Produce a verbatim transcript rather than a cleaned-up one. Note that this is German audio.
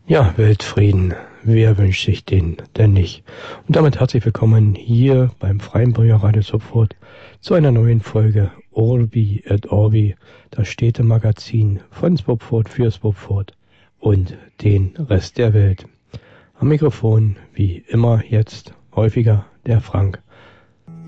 Ja, Weltfrieden. Wer wünscht sich den denn nicht? Und damit herzlich willkommen hier beim Freien Bürgerradio Sopfort zu einer neuen Folge Orbi et Orbi, das Städtemagazin von Sopfort für Sopfort und den Rest der Welt. Am Mikrofon, wie immer jetzt, häufiger der Frank.